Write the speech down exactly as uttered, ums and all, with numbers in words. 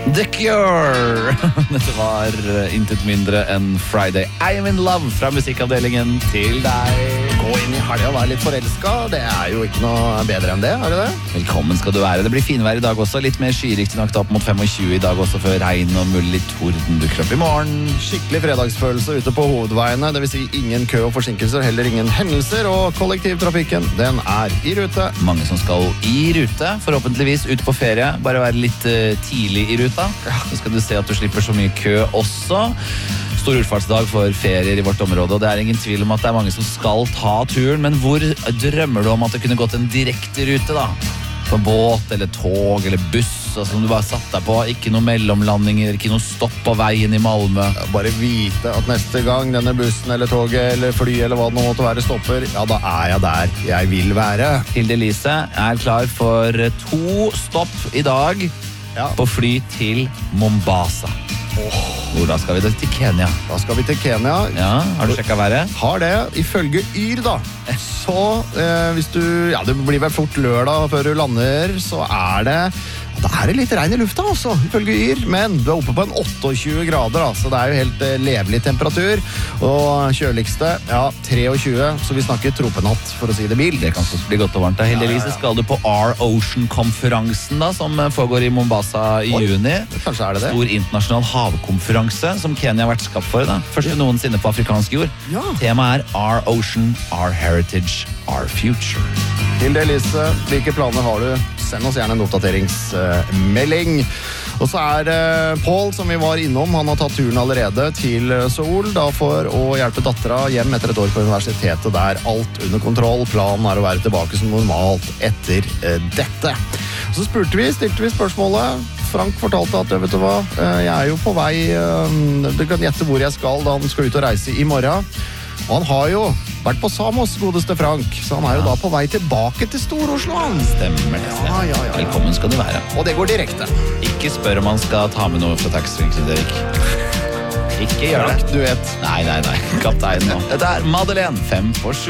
The Cure. Dette var intet mindre enn Friday I Am In Love fra musikkavdelingen til deg. Gå inn i helga og være litt forelsket. Det er jo ikke noe bedre enn det, er det det? Velkommen skal du være. Det blir finvær i dag også. Litt mer skyriktig nok opp mot tjuefem i dag også, før regn og mulig torden dukker opp i morgen. Skikkelig fredagsfølelse ute på hovedveiene. Det vil si ingen kø og forsinkelser, heller ingen hendelser. Og kollektivtrafikken, den er i rute. Mange som skal i rute, forhåpentligvis ute på ferie. Bare være litt uh, tidlig i ruta. Så skal du se at du slipper så mye kø også. Stor utfartsdag for ferier i vårt område, og det er ingen tvil om at det er mange som skal ta turen, men hvor drømmer du om at det kunne gått en direkte rute da? På båt, eller tog, eller buss, altså, som du bare satt deg på, ikke noen mellomlandinger, ikke noe stopp på veien i Malmö. Bare vite at neste gang denne bussen eller toget eller fly eller hva det nå måtte være stopper, ja, da er jeg der jeg vil være. Hilde Lise er klar for to stopp i dag ja. På fly til Mombasa. Oh. Hvor da skal vi da? Til Kenya. Da skal vi til Kenya. Ja, har du sjekket været? Har det, ifølge Yr da. Så eh, hvis du, ja det blir vel fort lørdag før du lander, så er det, da er det litt regn i lufta også, ifølge Yr. Men du er oppe på en tjueåtte grader da, så det er jo helt eh, levelig temperatur. Og kjøligste, ja, tjuetre, så vi snakker tropenatt, for å si det mildt. Det kan bli godt og varmt. Heldigvis ja, ja, ja. Skal du på R-Ocean-konferansen da, som foregår i Mombasa i Oi, juni. Kanskje er det det. Stor internasjonal havkonferanse som Kenya har vært skapt for da. Første noensinne på afrikansk jord. Ja. Temaet er R-Ocean, Our Heritage, Our Future. Hilde Elise, hvilke planer har du? Send oss gjerne en oppdateringsmelding. Og så er det Paul som vi var innom. Han har tatt turen allerede til Seoul da for å hjelpe dattera hjem etter et år på universitetet der. Alt under kontroll. Planen er å være tilbake som normalt etter uh, dette. Så spurte vi, stilte vi spørsmålet. Frank fortalte at, vet du hva, jeg er jo på vei, uh, du kan gjette hvor jeg skal da han skal ut og reise i morgen. Og han har jo vært på Samos, godeste Frank, så han er jo ja. Da på vei tilbake til Stor-Oslo. Stemmer det. Ja, ja, ja. Velkommen skal du være. Og det går direkte. Ikke spør om han skal ta med noe fra taxfree, Erik. Ikke gjør det. Du vet. Nei, nei, nei. Kaptein nå. Dette er Madeleine, fem for sju.